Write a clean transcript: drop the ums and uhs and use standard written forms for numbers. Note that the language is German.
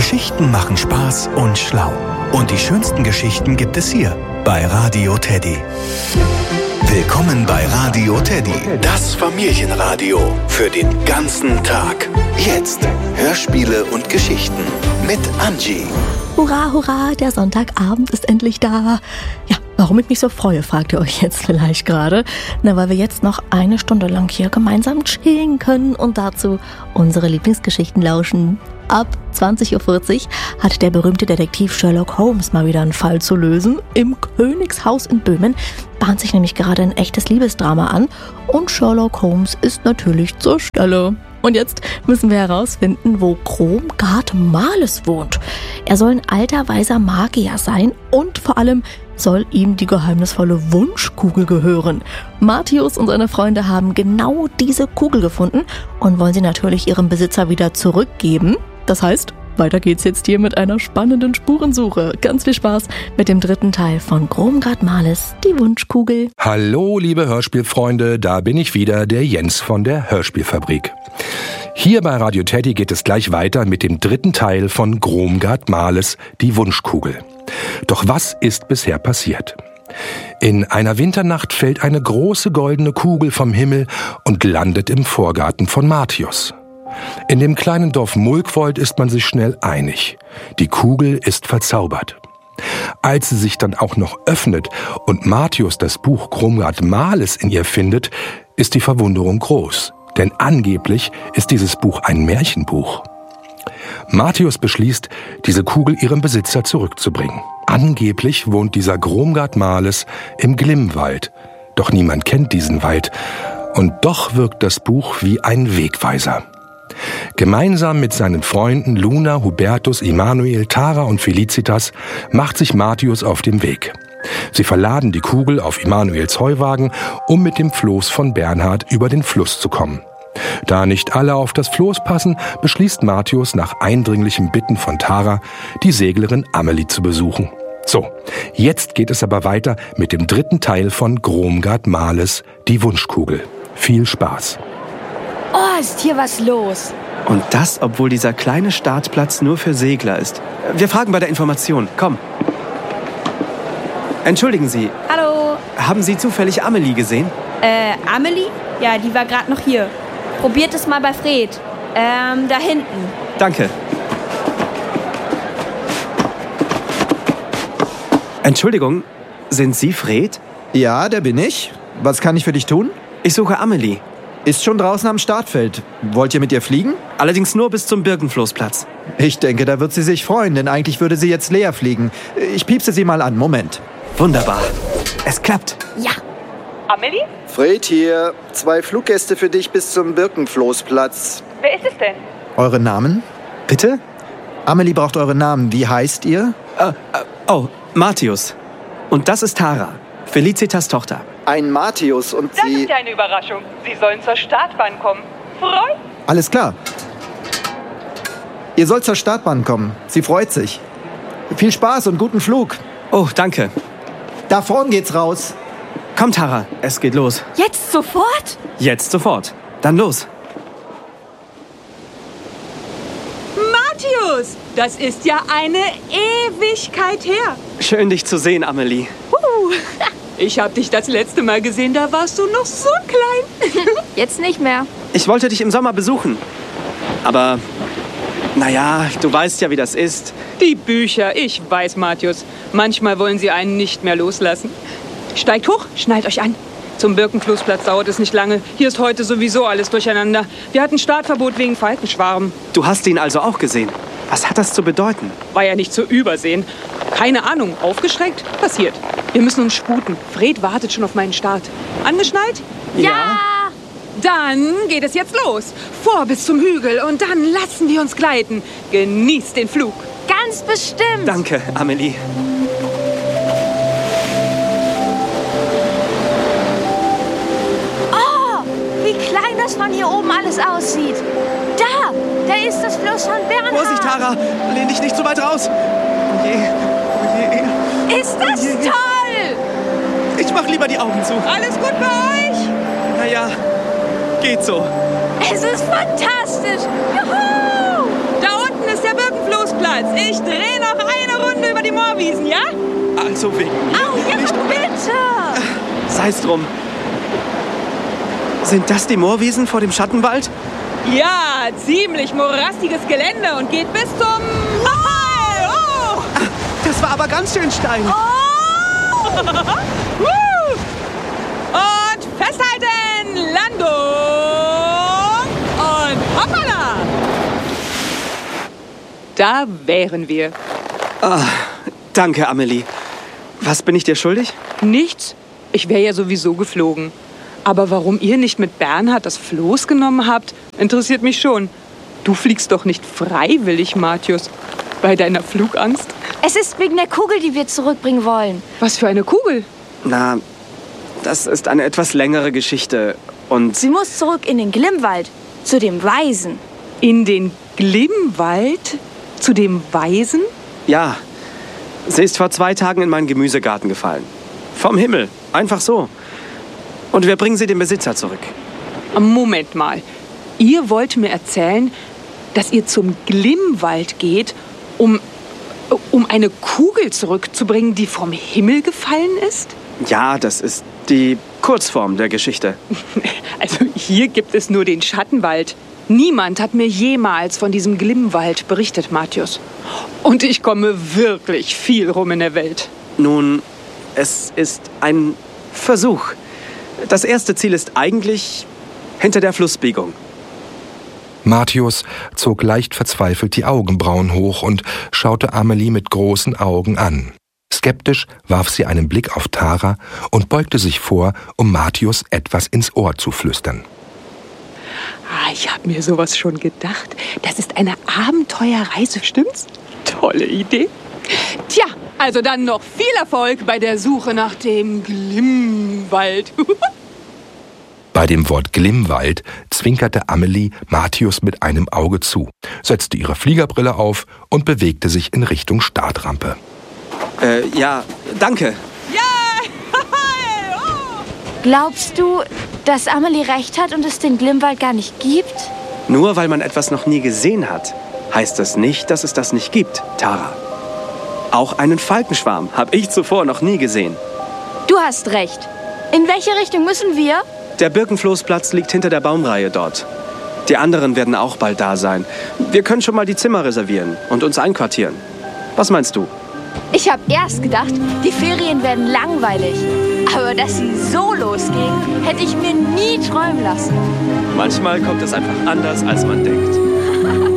Geschichten machen Spaß und schlau. Und die schönsten Geschichten gibt es hier bei Radio Teddy. Willkommen bei Radio Teddy, das Familienradio für den ganzen Tag. Jetzt Hörspiele und Geschichten mit Angie. Hurra, hurra, der Sonntagabend ist endlich da. Ja, warum ich mich so freue, fragt ihr euch jetzt vielleicht gerade. Na, weil wir jetzt noch eine Stunde lang hier gemeinsam chillen können und dazu unsere Lieblingsgeschichten lauschen. Ab 20:40 Uhr hat der berühmte Detektiv Sherlock Holmes mal wieder einen Fall zu lösen. Im Königshaus in Böhmen bahnt sich nämlich gerade ein echtes Liebesdrama an und Sherlock Holmes ist natürlich zur Stelle. Und jetzt müssen wir herausfinden, wo Kromgard Marles wohnt. Er soll ein alter, weiser Magier sein und vor allem soll ihm die geheimnisvolle Wunschkugel gehören. Martius und seine Freunde haben genau diese Kugel gefunden und wollen sie natürlich ihrem Besitzer wieder zurückgeben. Das heißt, weiter geht's jetzt hier mit einer spannenden Spurensuche. Ganz viel Spaß mit dem dritten Teil von Kromgard Marles, die Wunschkugel. Hallo, liebe Hörspielfreunde, da bin ich wieder, der Jens von der Hörspielfabrik. Hier bei Radio Teddy geht es gleich weiter mit dem dritten Teil von Kromgard Marles, die Wunschkugel. Doch was ist bisher passiert? In einer Winternacht fällt eine große goldene Kugel vom Himmel und landet im Vorgarten von Martius. In dem kleinen Dorf Mulkwold ist man sich schnell einig. Die Kugel ist verzaubert. Als sie sich dann auch noch öffnet und Martius das Buch Kromgard Marles in ihr findet, ist die Verwunderung groß. Denn angeblich ist dieses Buch ein Märchenbuch. Martius beschließt, diese Kugel ihrem Besitzer zurückzubringen. Angeblich wohnt dieser Kromgard Marles im Glimmwald. Doch niemand kennt diesen Wald. Und doch wirkt das Buch wie ein Wegweiser. Gemeinsam mit seinen Freunden Luna, Hubertus, Emanuel, Tara und Felicitas macht sich Martius auf den Weg. Sie verladen die Kugel auf Emanuels Heuwagen, um mit dem Floß von Bernhard über den Fluss zu kommen. Da nicht alle auf das Floß passen, beschließt Martius nach eindringlichem Bitten von Tara, die Seglerin Amelie zu besuchen. So, jetzt geht es aber weiter mit dem dritten Teil von Kromgard Marles, die Wunschkugel. Viel Spaß! Oh, ist hier was los? Und das, obwohl dieser kleine Startplatz nur für Segler ist. Wir fragen bei der Information. Komm. Entschuldigen Sie. Hallo. Haben Sie zufällig Amelie gesehen? Amelie? Ja, die war gerade noch hier. Probiert es mal bei Fred. Da hinten. Danke. Entschuldigung, sind Sie Fred? Ja, der bin ich. Was kann ich für dich tun? Ich suche Amelie. Ist schon draußen am Startfeld. Wollt ihr mit ihr fliegen? Allerdings nur bis zum Birkenfloßplatz. Ich denke, da wird sie sich freuen, denn eigentlich würde sie jetzt leer fliegen. Ich piepse sie mal an. Moment. Wunderbar. Es klappt. Ja. Amelie? Fred hier. 2 Fluggäste für dich bis zum Birkenfloßplatz. Wer ist es denn? Eure Namen? Bitte? Amelie braucht eure Namen. Wie heißt ihr? Martius. Und das ist Tara, Felicitas Tochter. Ein Martius und Das sie... ist ja eine Überraschung. Sie sollen zur Startbahn kommen. Freut? Alles klar. Ihr sollt zur Startbahn kommen. Sie freut sich. Viel Spaß und guten Flug. Oh, danke. Da vorn geht's raus. Komm, Tara, es geht los. Jetzt sofort? Jetzt sofort. Dann los. Martius, das ist ja eine Ewigkeit her. Schön, dich zu sehen, Amelie. Ich habe dich das letzte Mal gesehen, da warst du noch so klein. Jetzt nicht mehr. Ich wollte dich im Sommer besuchen. Aber, naja, du weißt ja, wie das ist. Die Bücher, ich weiß, Martius. Manchmal wollen sie einen nicht mehr loslassen. Steigt hoch, schnallt euch an. Zum Birkenfloßplatz dauert es nicht lange. Hier ist heute sowieso alles durcheinander. Wir hatten Startverbot wegen Falkenschwarm. Du hast ihn also auch gesehen. Was hat das zu bedeuten? War ja nicht zu übersehen. Keine Ahnung, aufgeschreckt? Passiert. Wir müssen uns sputen. Fred wartet schon auf meinen Start. Angeschnallt? Ja! Dann geht es jetzt los. Vor bis zum Hügel und dann lassen wir uns gleiten. Genießt den Flug. Ganz bestimmt. Danke, Amelie. Oh, wie klein das von hier oben alles aussieht. Da ist das Floß von Bernhard. Vorsicht, Tara! Lehn dich nicht so weit raus! Oh je, oh je. Ist das toll! Ich mach lieber die Augen zu. Alles gut bei euch? Naja, geht so. Es ist fantastisch. Juhu! Da unten ist der Birkenfloßplatz. Schatz, ich drehe noch eine Runde über die Moorwiesen, ja? Also wegen mir. Au, ja, bitte! Sei's drum. Sind das die Moorwiesen vor dem Schattenwald? Ja, ziemlich morastiges Gelände und geht bis zum... Oh! Das war aber ganz schön steil. Und festhalten! Landung! Und hoppala! Da wären wir. Danke, Amelie. Was bin ich dir schuldig? Nichts. Ich wäre ja sowieso geflogen. Aber warum ihr nicht mit Bernhard das Floß genommen habt, interessiert mich schon. Du fliegst doch nicht freiwillig, Mathius. Bei deiner Flugangst? Es ist wegen der Kugel, die wir zurückbringen wollen. Was für eine Kugel? Na, das ist eine etwas längere Geschichte. Und Sie muss zurück in den Glimmwald, zu dem Weisen. In den Glimmwald? Zu dem Weisen? ja, sie ist vor 2 Tagen in meinen Gemüsegarten gefallen. Vom Himmel, einfach so. Und wir bringen sie dem Besitzer zurück. Moment mal. Ihr wollt mir erzählen, dass ihr zum Glimmwald geht, um eine Kugel zurückzubringen, die vom Himmel gefallen ist? Ja, das ist die Kurzform der Geschichte. Also hier gibt es nur den Schattenwald. Niemand hat mir jemals von diesem Glimmwald berichtet, Mathius. Und ich komme wirklich viel rum in der Welt. Nun, es ist ein Versuch. Das erste Ziel ist eigentlich hinter der Flussbiegung. Mathius zog leicht verzweifelt die Augenbrauen hoch und schaute Amelie mit großen Augen an. Skeptisch warf sie einen Blick auf Tara und beugte sich vor, um Mathius etwas ins Ohr zu flüstern. Ich habe mir sowas schon gedacht. Das ist eine Abenteuerreise, stimmt's? Tolle Idee. Tja, also dann noch viel Erfolg bei der Suche nach dem Glimmwald. Bei dem Wort Glimmwald zwinkerte Amelie Mathius mit einem Auge zu, setzte ihre Fliegerbrille auf und bewegte sich in Richtung Startrampe. Ja, danke. Glaubst du, dass Amelie recht hat und es den Glimmwald gar nicht gibt? Nur weil man etwas noch nie gesehen hat, heißt das nicht, dass es das nicht gibt, Tara. Auch einen Falkenschwarm habe ich zuvor noch nie gesehen. Du hast recht. In welche Richtung müssen wir? Der Birkenfloßplatz liegt hinter der Baumreihe dort. Die anderen werden auch bald da sein. Wir können schon mal die Zimmer reservieren und uns einquartieren. Was meinst du? Ich habe erst gedacht, die Ferien werden langweilig. Aber dass sie so losgehen, hätte ich mir nie träumen lassen. Manchmal kommt es einfach anders, als man denkt.